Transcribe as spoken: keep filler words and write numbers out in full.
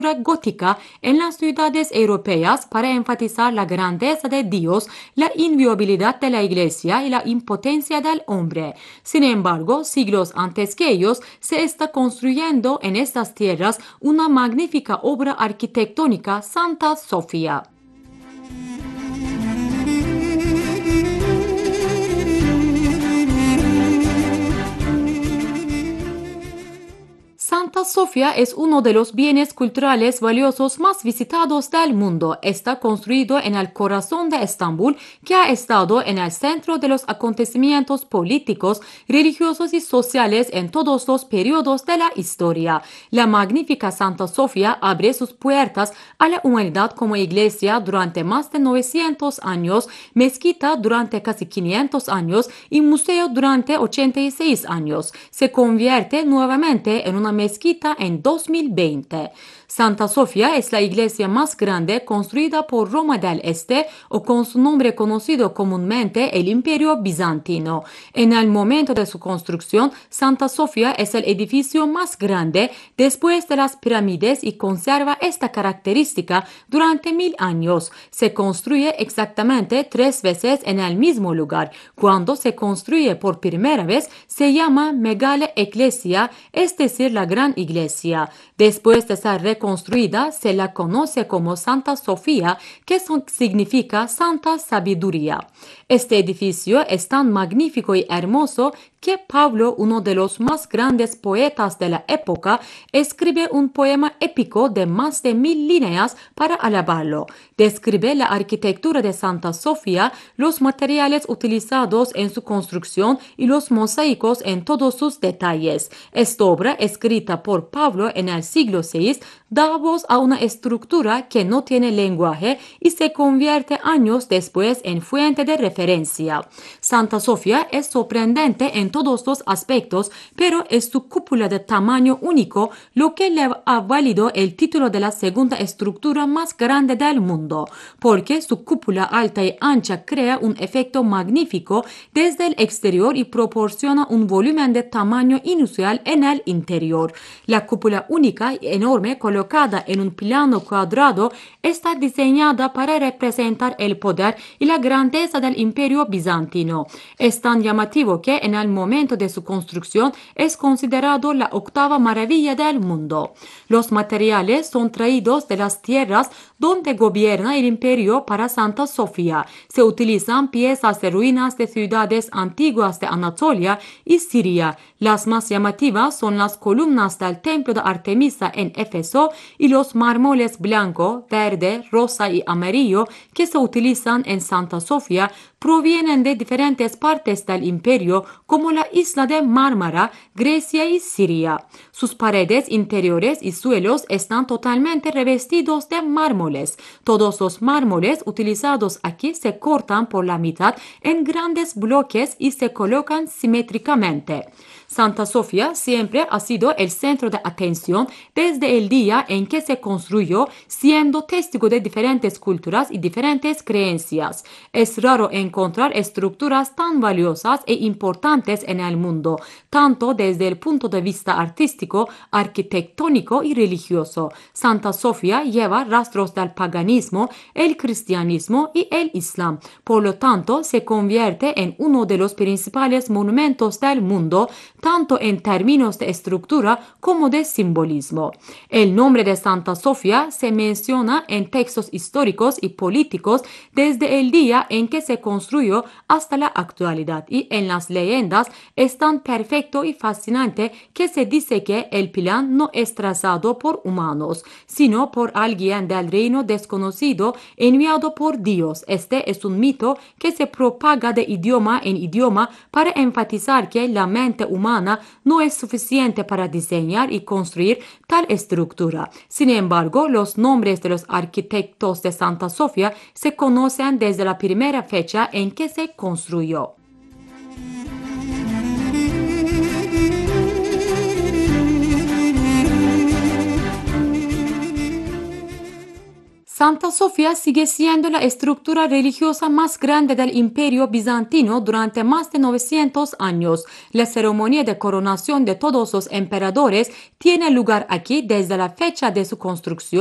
gótica en las ciudades europeas para enfatizar la grandeza de Dios, la inviolabilidad de la Iglesia y la impotencia del hombre. Sin embargo, siglos antes que ellos, se está construyendo en estas tierras una magnífica obra arquitectónica, Santa Sofía. Santa Sofía es uno de los bienes culturales valiosos más visitados del mundo. Está construido en el corazón de Estambul, que ha estado en el centro de los acontecimientos políticos, religiosos y sociales en todos los periodos de la historia. La magnífica Santa Sofía abre sus puertas a la humanidad como iglesia durante más de novecientos años, mezquita durante casi quinientos años y museo durante ochenta y seis años. Se convierte nuevamente en una mezquita en dos mil veinte. Santa Sofía es la iglesia más grande construida por Roma del Este, o con su nombre conocido comúnmente el Imperio Bizantino. En el momento de su construcción, Santa Sofía es el edificio más grande después de las pirámides y conserva esta característica durante mil años. Se construye exactamente tres veces en el mismo lugar. Cuando se construye por primera vez, se llama Megale Ecclesia, es decir, la gran iglesia. Después de ser reconstruida, se la conoce como Santa Sofía, que significa Santa Sabiduría. Este edificio es tan magnífico y hermoso que Pablo, uno de los más grandes poetas de la época, escribe un poema épico de más de mil líneas para alabarlo. Describe la arquitectura de Santa Sofía, los materiales utilizados en su construcción y los mosaicos en todos sus detalles. Esta obra, escrita por Pablo en el siglo seis, da voz a una estructura que no tiene lenguaje y se convierte años después en fuente de referencia. Santa Sofía es sorprendente en todos los aspectos, pero es su cúpula de tamaño único lo que le ha valido el título de la segunda estructura más grande del mundo, porque su cúpula alta y ancha crea un efecto magnífico desde el exterior y proporciona un volumen de tamaño inusual en el interior. La cúpula única y enorme, colocada en un plano cuadrado, está diseñada para representar el poder y la grandeza del Imperio Bizantino. Es tan llamativo que en el momento de su construcción es considerado la octava maravilla del mundo. Los materiales son traídos de las tierras donde gobierna el imperio para Santa Sofía. Se utilizan piezas de ruinas de ciudades antiguas de Anatolia y Siria. Las más llamativas son las columnas del templo de Artemisa en Éfeso y los mármoles blanco, verde, rosa y amarillo que se utilizan en Santa Sofía provienen de diferentes partes del imperio, como la isla de Mármara, Grecia y Siria. Sus paredes interiores y suelos están totalmente revestidos de mármoles. Todos los mármoles utilizados aquí se cortan por la mitad en grandes bloques y se colocan simétricamente. Santa Sofía siempre ha sido el centro de atención desde el día en que se construyó, siendo testigo de diferentes culturas y diferentes creencias. Es raro encontrar estructuras tan valiosas e importantes en el mundo, tanto desde el punto de vista artístico, arquitectónico y religioso. Santa Sofía lleva rastros del paganismo, el cristianismo y el islam. Por lo tanto, se convierte en uno de los principales monumentos del mundo, tanto en términos de estructura como de simbolismo. El nombre de Santa Sofía se menciona en textos históricos y políticos desde el día en que se construyó hasta la actualidad, y en las leyendas es tan perfecto y fascinante que se dice que el plan no es trazado por humanos, sino por alguien del reino desconocido enviado por Dios. Este es un mito que se propaga de idioma en idioma para enfatizar que la mente humana no es suficiente para diseñar y construir tal estructura. Sin embargo, los nombres de los arquitectos de Santa Sofía se conocen desde la primera fecha en que se construyó. Santa Sofía sigue siendo la estructura religiosa más grande del Imperio Bizantino durante más de novecientos años. La ceremonia de coronación de todos los emperadores tiene lugar aquí desde la fecha de su construcción